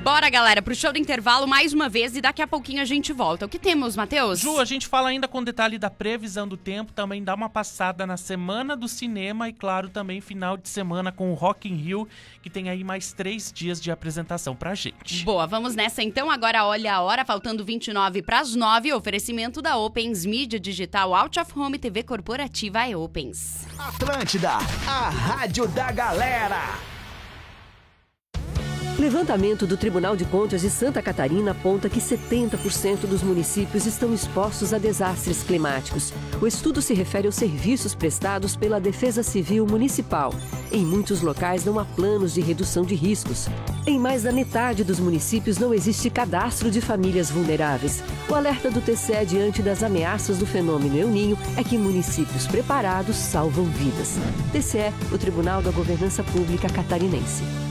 Bora, galera, pro show do intervalo mais uma vez e daqui a pouquinho a gente volta. O que temos, Matheus? Ju, a gente fala ainda com detalhe da previsão do tempo, também dá uma passada na Semana do Cinema e, claro, também final de semana com o Rock in Rio, que tem aí mais 3 dias de apresentação pra gente. Boa, vamos nessa então. Agora olha a hora, faltando 29 para as 9, oferecimento da Opens Mídia Digital, Out of Home, TV Corporativa e Opens. Atlântida, a rádio da galera. Levantamento do Tribunal de Contas de Santa Catarina aponta que 70% dos municípios estão expostos a desastres climáticos. O estudo se refere aos serviços prestados pela Defesa Civil Municipal. Em muitos locais não há planos de redução de riscos. Em mais da metade dos municípios não existe cadastro de famílias vulneráveis. O alerta do TCE diante das ameaças do fenômeno El Niño é que municípios preparados salvam vidas. TCE, o Tribunal da Governança Pública Catarinense.